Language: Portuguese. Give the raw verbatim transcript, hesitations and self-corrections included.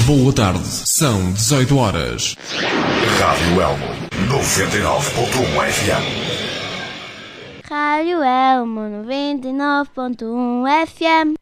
Boa tarde, são dezoito horas. Rádio Elmo, noventa e nove ponto um F M. Rádio Elmo, noventa e nove ponto um F M.